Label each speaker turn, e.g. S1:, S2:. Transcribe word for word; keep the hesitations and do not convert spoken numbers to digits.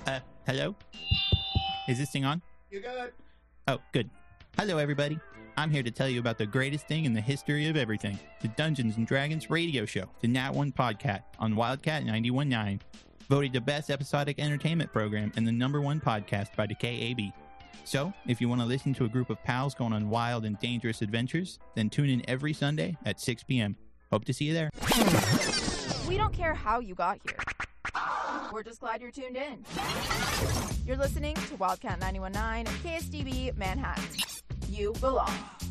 S1: Uh, hello? Is this thing on?
S2: You good?
S1: Oh, good. Hello, everybody. I'm here to tell you about the greatest thing in the history of everything, the Dungeons and Dragons radio show, the Nat one Podcast on Wildcat ninety-one point nine, voted the best episodic entertainment program and the number one podcast by the K A B. So, if you want to listen to a group of pals going on wild and dangerous adventures, then tune in every Sunday at six p.m. Hope to see you there.
S3: We don't care how you got here. We're just glad you're tuned in. You're listening to Wildcat ninety-one point nine, K S D B, Manhattan. You belong.